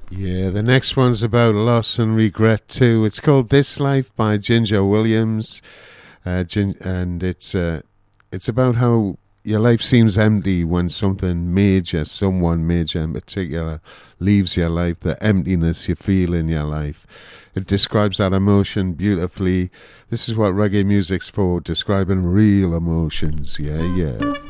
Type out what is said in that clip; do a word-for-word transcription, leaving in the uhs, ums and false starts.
Yeah, the next one's about loss and regret too. It's called This Life by Ginger Williams, uh, Gin- and it's uh, it's about how your life seems empty when something major, someone major in particular, leaves your life, the emptiness you feel in your life. It describes that emotion beautifully. This is what reggae music's for, describing real emotions. Yeah, yeah.